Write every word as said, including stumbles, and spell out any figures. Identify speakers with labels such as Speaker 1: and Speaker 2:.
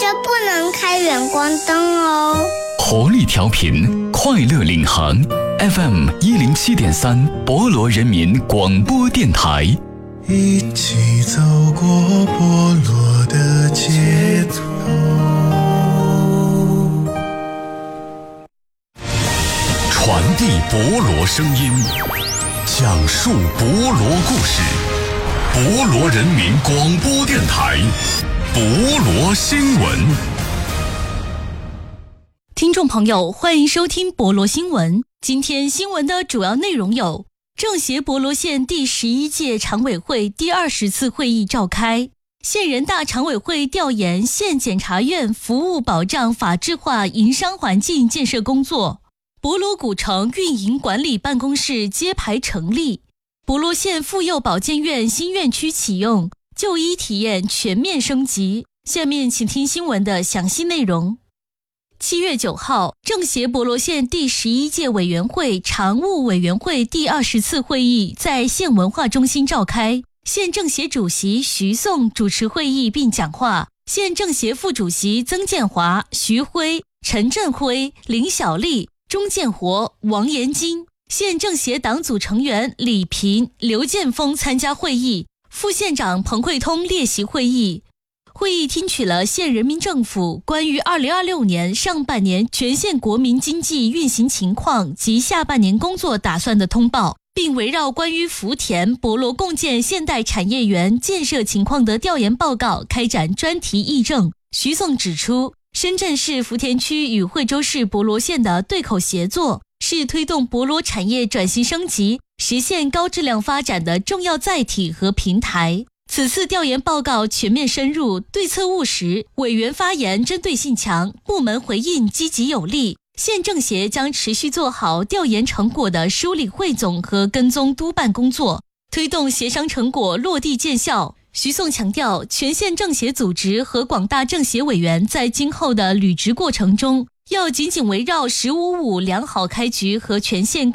Speaker 1: 就不能开远光灯哦。
Speaker 2: 活力调频，快乐领航 F M 一零七点三，博罗人民广播电台。
Speaker 3: 一起走过博罗的街头，
Speaker 2: 传递博罗声音，讲述博罗故事。博罗人民广播电台，博罗新闻。
Speaker 4: 听众朋友，欢迎收听博罗新闻。今天新闻的主要内容有：政协博罗县第十一届常委会第二十次会议召开，县人大常委会调研县检察院服务保障法治化营商环境建设工作，博罗古城运营管理办公室揭牌成立，博罗县妇幼保健院新院区启用，就医体验全面升级。下面请听新闻的详细内容。七月九号，政协博罗县第十一届委员会常务委员会第二十次会议在县文化中心召开，县政协主席徐颂主持会议并讲话，县政协副主席曾建华、徐辉、陈振辉、林小丽、钟建活、王延金，县政协党组成员李平、刘建峰参加会议，副县长彭慧通列席会议。会议听取了县人民政府关于二零二六年上半年全县国民经济运行情况及下半年工作打算的通报，并围绕关于福田博罗共建现代产业园建设情况的调研报告开展专题议政。徐颂指出，深圳市福田区与惠州市博罗县的对口协作，是推动博罗产业转型升级、实现高质量发展的重要载体和平台。此次调研报告全面深入，对策务实，委员发言针对性强，部门回应积极有力。县政协将持续做好调研成果的梳理汇总和跟踪督办工作，推动协商成果落地见效。徐颂强调，全县政协组织和广大政协委员在今后的履职过程中，要紧紧围绕十五五良好开局和全县